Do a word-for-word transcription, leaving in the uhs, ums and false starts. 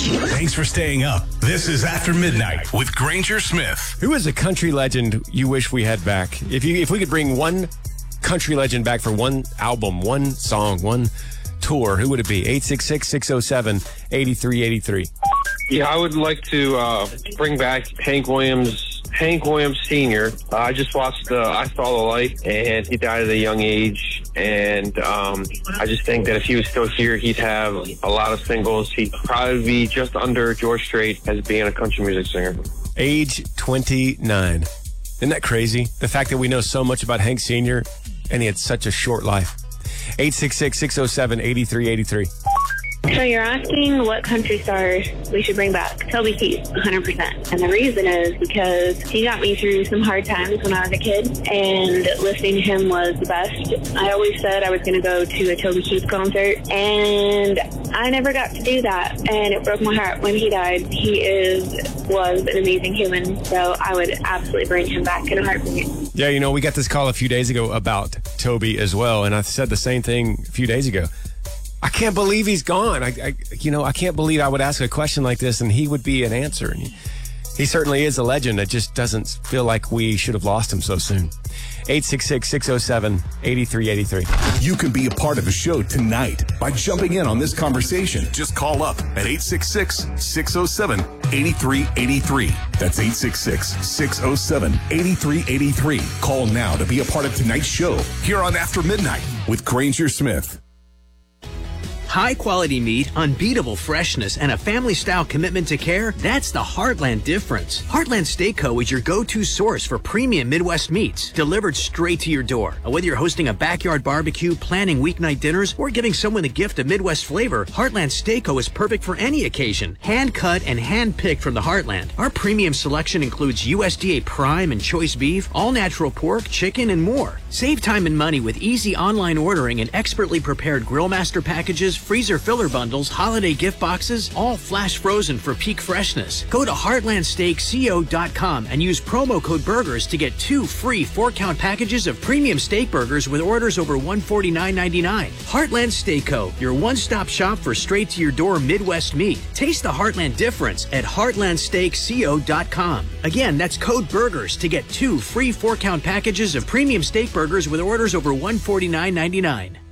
Thanks for staying up. This is After Midnight with Granger Smith. Who is a country legend you wish we had back? If you, if we could bring one country legend back for one album, one song, one tour, who would it be? eight six six, six oh seven, eight three eight three. Yeah, I would like to uh, bring back Hank Williams, Hank Williams Senior Uh, I just watched uh, I Saw the Light, and he died at a young age. And um, I just think that if he was still here, he'd have a lot of singles. He'd probably be just under George Strait as being a country music singer. Age twenty-nine. Isn't that crazy? The fact that we know so much about Hank Senior and he had such a short life. eight six six, six oh seven, eight three eight three. So you're asking what country star we should bring back? Toby Keith, one hundred percent. And the reason is because he got me through some hard times when I was a kid, and listening to him was the best. I always said I was going to go to a Toby Keith concert, and I never got to do that, and it broke my heart when he died. He is was an amazing human, so I would absolutely bring him back in a heartbeat. Yeah, you know, we got this call a few days ago about Toby as well, and I said the same thing a few days ago. I can't believe he's gone. I, I, you know, I can't believe I would ask a question like this and he would be an answer. And he, he certainly is a legend. It just doesn't feel like we should have lost him so soon. eight six six, six oh seven, eight three eight three. You can be a part of the show tonight by jumping in on this conversation. Just call up at eight six six, six oh seven, eight three eight three. That's eight six six, six oh seven, eight three eight three. Call now to be a part of tonight's show here on After Midnight with Granger Smith. High-quality meat, unbeatable freshness, and a family-style commitment to care, that's the Heartland difference. Heartland Steak Co. is your go-to source for premium Midwest meats, delivered straight to your door. Whether you're hosting a backyard barbecue, planning weeknight dinners, or giving someone a gift of Midwest flavor, Heartland Steak Co. is perfect for any occasion. Hand-cut and hand-picked from the Heartland. Our premium selection includes U S D A Prime and Choice Beef, all-natural pork, chicken, and more. Save time and money with easy online ordering and expertly prepared Grillmaster packages, freezer filler bundles, holiday gift boxes, all flash frozen for peak freshness. Go to heartland steak co dot com and use promo code BURGERS to get two free four-count packages of premium steak burgers with orders over one forty-nine ninety-nine. Heartland Steak Co., your one-stop shop for straight-to-your-door Midwest meat. Taste the Heartland difference at heartland steak co dot com. Again, that's code BURGERS to get two free four-count packages of premium steak burgers with orders over one forty-nine ninety-nine.